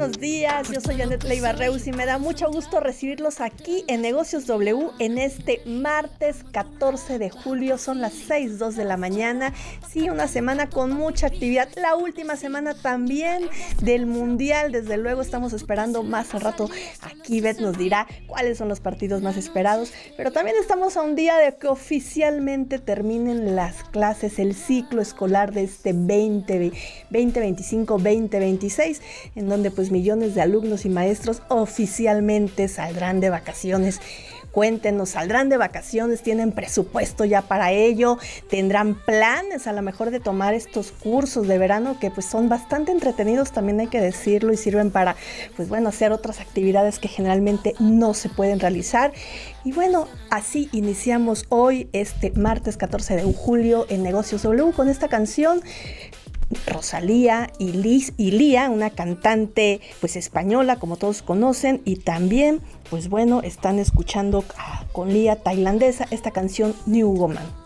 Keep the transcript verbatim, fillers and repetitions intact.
buenos días, yo soy Janet Leiva Reus y me da mucho gusto recibirlos aquí en Negocios W en este martes catorce de julio, son las seis dos de la mañana. Sí, una semana con mucha actividad, la última semana también del Mundial, desde luego estamos esperando más al rato, aquí Beth nos dirá cuáles son los partidos más esperados, pero también estamos a un día de que oficialmente terminen las clases, el ciclo escolar de este veinte veinticinco veinte veintiséis, en donde pues millones de alumnos y maestros oficialmente saldrán de vacaciones. Cuéntenos, ¿saldrán de vacaciones? ¿Tienen presupuesto ya para ello? ¿Tendrán planes a lo mejor de tomar estos cursos de verano que pues son bastante entretenidos, también hay que decirlo, y sirven para pues bueno, hacer otras actividades que generalmente no se pueden realizar? Y bueno, así iniciamos hoy este martes catorce de julio en Negocios W con esta canción. Rosalía y, Liz, y Lía, una cantante pues española como todos conocen, y también pues bueno están escuchando ah, con Lía tailandesa esta canción New Woman.